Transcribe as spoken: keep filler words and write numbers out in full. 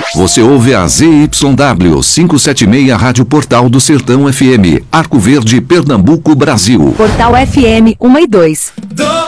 Você ouve a Z Y W quinhentos e setenta e seis Rádio Portal do Sertão F M, Arco Verde, Pernambuco, Brasil. Portal F M um e dois.